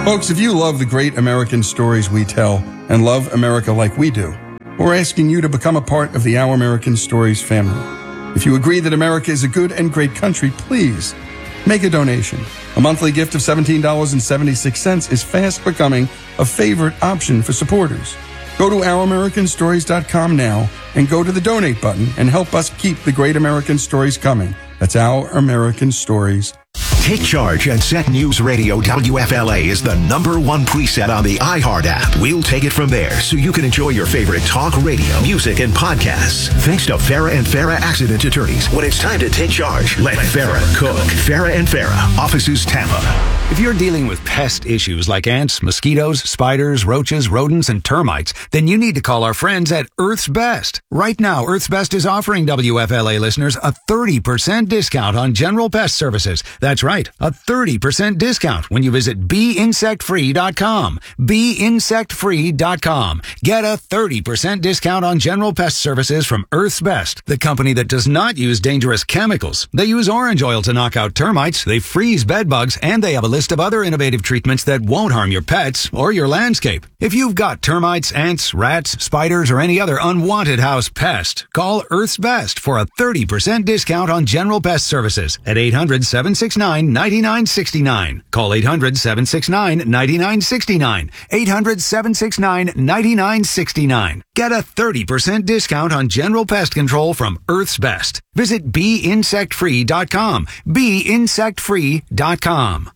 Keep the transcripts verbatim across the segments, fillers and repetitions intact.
Folks, if you love the great American stories we tell and love America like we do, we're asking you to become a part of the Our American Stories family. If you agree that America is a good and great country, please make a donation. A monthly gift of seventeen dollars and seventy-six cents is fast becoming a favorite option for supporters. Go to our american stories dot com now and go to the donate button and help us keep the great American stories coming. That's Our American Stories. Take charge and set News Radio W F L A is the number one preset on the iHeart app. We'll take it from there so you can enjoy your favorite talk radio, music, and podcasts. Thanks to Farah and Farah Accident Attorneys. When it's time to take charge, let Farah cook. Farah and Farah, offices Tampa. If you're dealing with pest issues like ants, mosquitoes, spiders, roaches, rodents, and termites, then you need to call our friends at Earth's Best. Right now, Earth's Best is offering W F L A listeners a thirty percent discount on general pest services. That's right, a thirty percent discount when you visit be insect free dot com. be insect free dot com. Get a thirty percent discount on general pest services from Earth's Best, the company that does not use dangerous chemicals. They use orange oil to knock out termites, they freeze bed bugs, and they have a list of other innovative treatments that won't harm your pets or your landscape. If you've got termites, ants, rats, spiders, or any other unwanted house pest, call Earth's Best for a thirty percent discount on general pest services at eight hundred, seven six nine, nine nine six nine. Call eight hundred, seven six nine, nine nine six nine. eight hundred, seven six nine, nine nine six nine. Get a thirty percent discount on general pest control from Earth's Best. Visit be insect free dot com. be insect free dot com.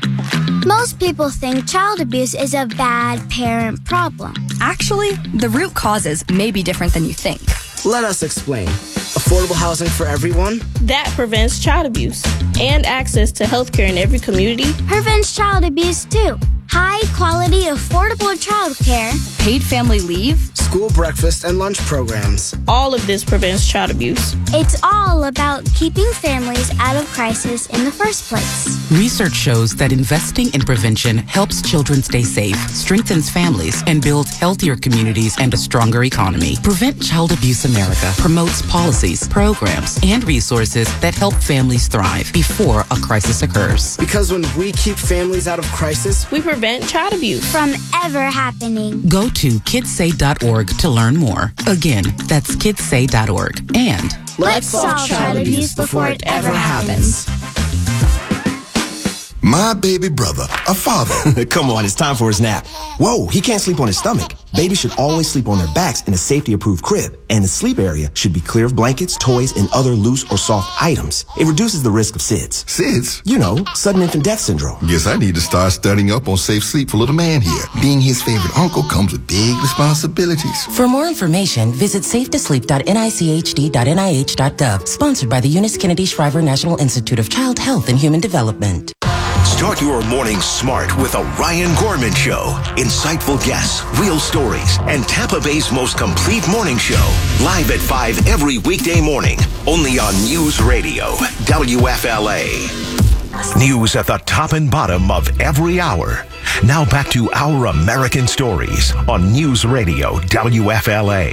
Most people think child abuse is a bad parent problem. Actually, the root causes may be different than you think. Let us explain. Affordable housing for everyone? That prevents child abuse. And access to health care in every community. Prevents child abuse, too. High-quality, affordable child care. Paid family leave. School breakfast and lunch programs. All of this prevents child abuse. It's all about keeping families out of crisis in the first place. Research shows that investing in prevention helps children stay safe, strengthens families, and builds healthier communities and a stronger economy. Prevent Child Abuse America promotes policies, programs, and resources that help families thrive before a crisis occurs. Because when we keep families out of crisis, we prevent child abuse from ever happening. Go to kids say dot org to learn more. Again, that's kids say dot org. And let's solve child abuse before it ever happens. My baby brother, a father. Come on, it's time for his nap. Whoa, he can't sleep on his stomach. Babies should always sleep on their backs in a safety-approved crib, and the sleep area should be clear of blankets, toys, and other loose or soft items. It reduces the risk of S I D S. S I D S? You know, sudden infant death syndrome. Guess I need to start studying up on safe sleep for little man here. Being his favorite uncle comes with big responsibilities. For more information, visit safe to sleep dot N I C H D dot N I H dot gov. Sponsored by the Eunice Kennedy Shriver National Institute of Child Health and Human Development. Start your morning smart with a Ryan Gorman Show. Insightful guests, real stories, and Tampa Bay's most complete morning show. Live at five every weekday morning. Only on News Radio, W F L A. News at the top and bottom of every hour. Now back to Our American Stories on News Radio, W F L A.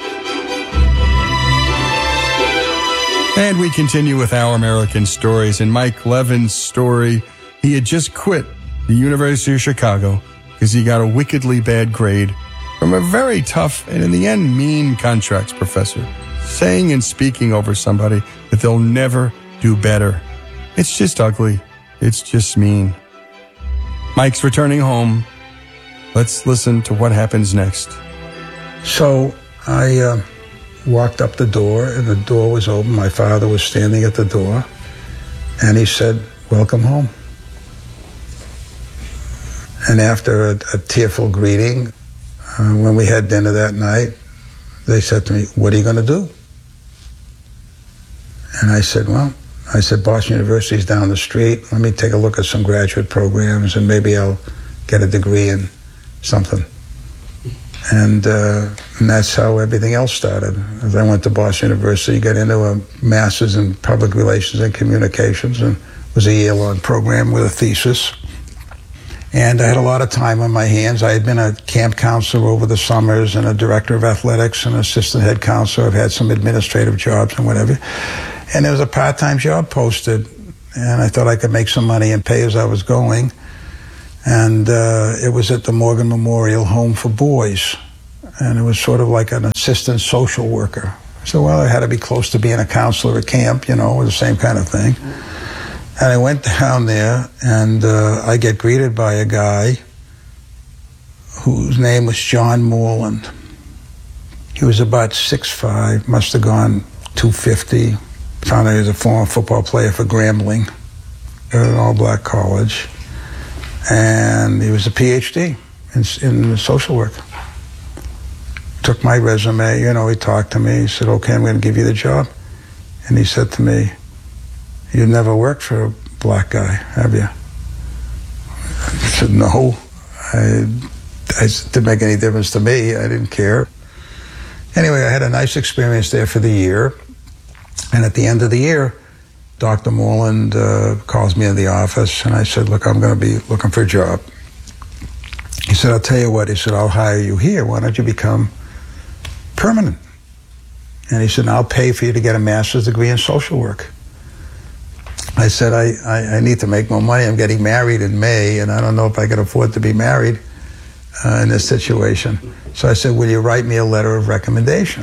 And we continue with Our American Stories. And Mike Levin's story, he had just quit the University of Chicago because he got a wickedly bad grade from a very tough and in the end mean contracts professor, saying and speaking over somebody that they'll never do better. It's just ugly. It's just mean. Mike's returning home. Let's listen to what happens next. So I uh, walked up the door, and the door was open. My father was standing at the door, and he said, "Welcome home." And after a, a tearful greeting, uh, when we had dinner that night, they said to me, "What are you going to do?" And I said, well, I said, Boston University's down the street. Let me take a look at some graduate programs, and maybe I'll get a degree in something. And, uh, and that's how everything else started. As I went to Boston University, got into a master's in public relations and communications, and was a year-long program with a thesis. And I had a lot of time on my hands. I had been a camp counselor over the summers and a director of athletics and assistant head counselor. I've had some administrative jobs and whatever. And there was a part-time job posted, and I thought I could make some money and pay as I was going. And uh, it was at the Morgan Memorial Home for Boys. And it was sort of like an assistant social worker. So, well, I had to be close to being a counselor at camp, you know, the same kind of thing. And I went down there, and uh, I get greeted by a guy whose name was John Moreland. He was about six foot five, must have gone two fifty. Found out he was a former football player for Grambling at an all-black college. And he was a P H D in, in social work. Took my resume, you know, he talked to me. He said, okay, I'm going to give you the job. And he said to me, you've never worked for a black guy, have you? I said, no. I, I, it didn't make any difference to me. I didn't care. Anyway, I had a nice experience there for the year. And at the end of the year, Doctor Moreland uh, calls me in the office, and I said, look, I'm going to be looking for a job. He said, I'll tell you what. He said, I'll hire you here. Why don't you become permanent? And he said, I'll pay for you to get a master's degree in social work. I said, I, I, I need to make more money. I'm getting married in May, and I don't know if I can afford to be married uh, in this situation. So I said, will you write me a letter of recommendation?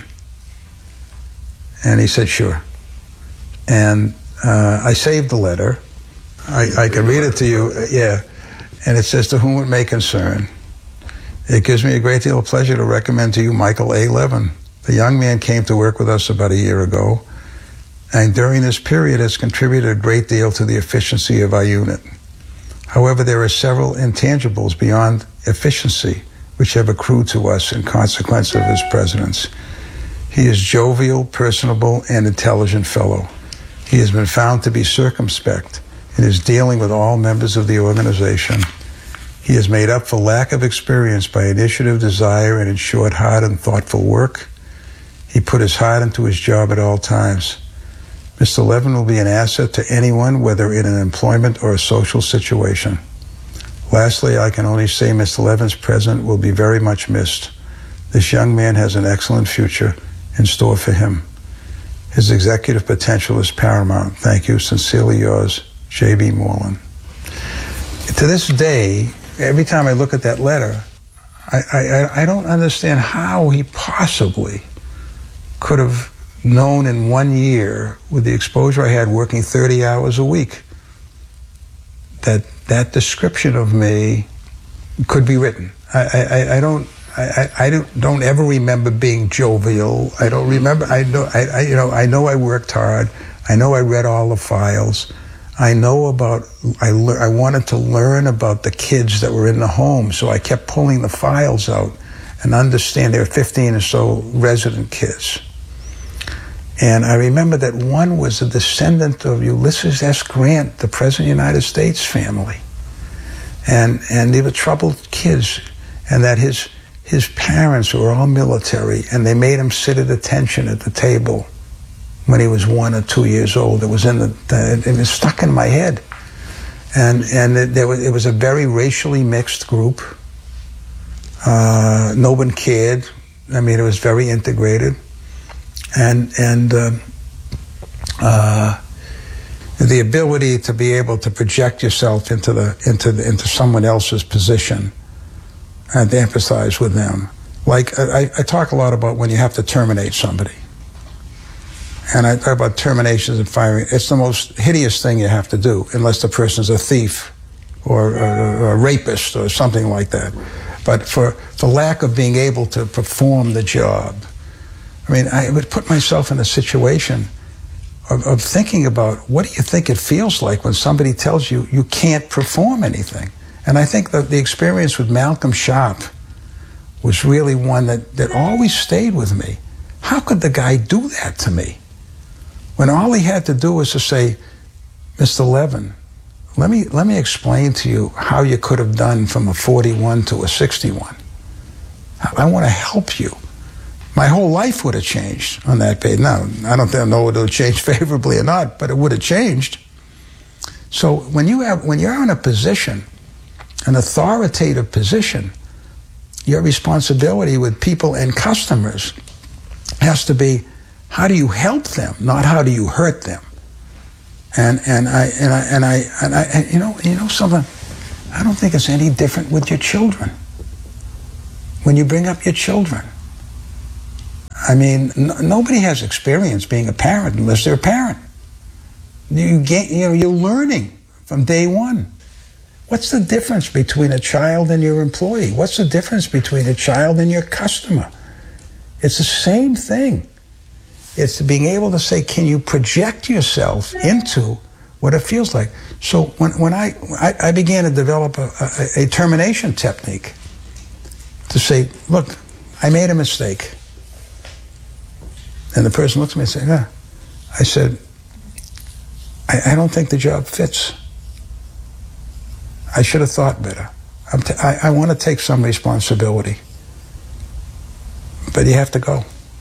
And he said, sure. And uh, I saved the letter. I, I can read it to you. Uh, yeah. And it says, to whom it may concern, it gives me a great deal of pleasure to recommend to you Michael A. Levin. The young man came to work with us about a year ago, and during this period has contributed a great deal to the efficiency of our unit. However, there are several intangibles beyond efficiency which have accrued to us in consequence of his presence. He is jovial, personable, and intelligent fellow. He has been found to be circumspect in his dealing with all members of the organization. He has made up for lack of experience by initiative, desire, and in short, hard and thoughtful work. He put his heart into his job at all times. Mister Levin will be an asset to anyone, whether in an employment or a social situation. Lastly, I can only say Mister Levin's presence will be very much missed. This young man has an excellent future in store for him. His executive potential is paramount. Thank you. Sincerely yours, J B. Moreland. To this day, every time I look at that letter, I, I, I don't understand how he possibly could have known in one year, with the exposure I had working thirty hours a week, that that description of me could be written. I, I, I don't I, I don't don't ever remember being jovial. I don't remember. I know I, I you know I know I worked hard. I know I read all the files. I know about, I, le- I wanted to learn about the kids that were in the home, so I kept pulling the files out and understand there were fifteen or so resident kids. And I remember that one was a descendant of Ulysses S. Grant, the President of the United States family. And and they were troubled kids, and that his his parents were all military, and they made him sit at attention at the table when he was one or two years old. It was in the, the it was stuck in my head, and and it, there was it was a very racially mixed group. Uh, no one cared. I mean, it was very integrated, and and uh, uh, the ability to be able to project yourself into the into the, into someone else's position and to empathize with them. Like I, I talk a lot about when you have to terminate somebody. And I talk about terminations and firing. It's the most hideous thing you have to do, unless the person's a thief or a, or a rapist or something like that. But for the lack of being able to perform the job, I mean, I would put myself in a situation of, of thinking about, what do you think it feels like when somebody tells you you can't perform anything? And I think that the experience with Malcolm Sharp was really one that, that always stayed with me. How could the guy do that to me? When all he had to do was to say, Mister Levin, let me let me explain to you how you could have done from a forty-one to a sixty-one. I want to help you. My whole life would have changed on that page. Now, I don't know whether it would change favorably or not, but it would have changed. So when you have when you're in a position, an authoritative position, your responsibility with people and customers has to be, how do you help them, not how do you hurt them? And and I and I and I and I and you know you know something, I don't think it's any different with your children. When you bring up your children. I mean, n- nobody has experience being a parent unless they're a parent. You get, you know, you're learning from day one. What's the difference between a child and your employee? What's the difference between a child and your customer? It's the same thing. It's being able to say, can you project yourself into what it feels like? So when, when I, I, I began to develop a, a, a termination technique to say, look, I made a mistake. And the person looks at me and says, yeah. I said, I, I don't think the job fits. I should have thought better. I'm t- I, I want to take some responsibility. But you have to go.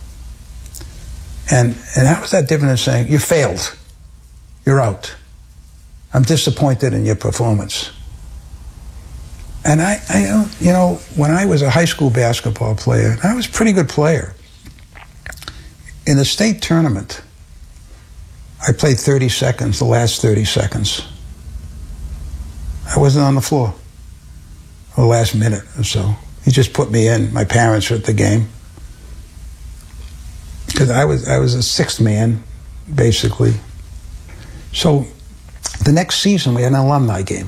And and how is that different than saying, you failed, you're out. I'm disappointed in your performance. And I, I, you know, when I was a high school basketball player, I was a pretty good player. In the state tournament, I played thirty seconds, the last thirty seconds. I wasn't on the floor the last minute or so. He just put me in. My parents were at the game. Because I was I was a sixth man, basically. So the next season we had an alumni game.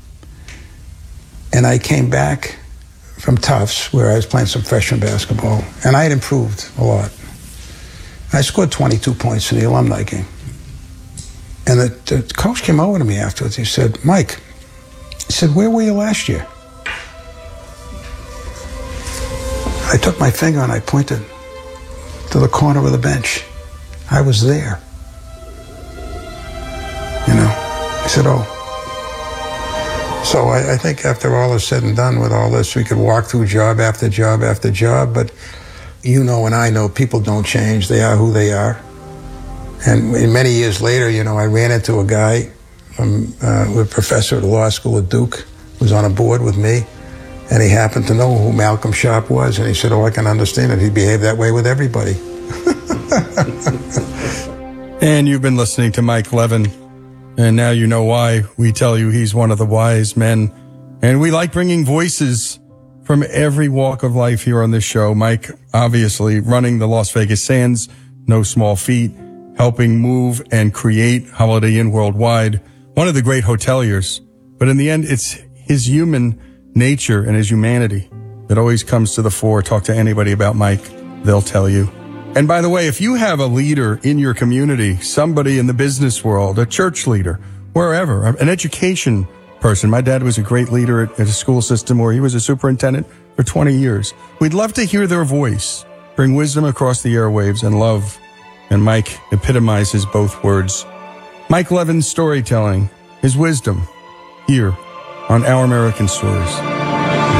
And I came back from Tufts, where I was playing some freshman basketball, and I had improved a lot. I scored twenty-two points in the alumni game. And the, the coach came over to me afterwards. He said, Mike, he said, where were you last year? I took my finger and I pointed to the corner of the bench. I was there. You know, he said, oh. So I, I think after all is said and done with all this, we could walk through job after job after job, but you know and I know people don't change. They are who they are. And many years later, you know, I ran into a guy from, uh, a professor at the law school at Duke, who was on a board with me, and he happened to know who Malcolm Sharp was, and he said, oh, I can understand it. He behaved that way with everybody. And you've been listening to Mike Levin, and now you know why we tell you he's one of the wise men. And we like bringing voices from every walk of life here on this show. Mike, obviously, running the Las Vegas Sands, no small feat, helping move and create Holiday Inn worldwide, one of the great hoteliers. But in the end, it's his human nature and his humanity that always comes to the fore. Talk to anybody about Mike, they'll tell you. And by the way, if you have a leader in your community, somebody in the business world, a church leader, wherever, an education person. My dad was a great leader at, at a school system where he was a superintendent for twenty years. We'd love to hear their voice, bring wisdom across the airwaves and love. And Mike epitomizes both words. Mike Levin's storytelling, his wisdom, here on Our American Stories.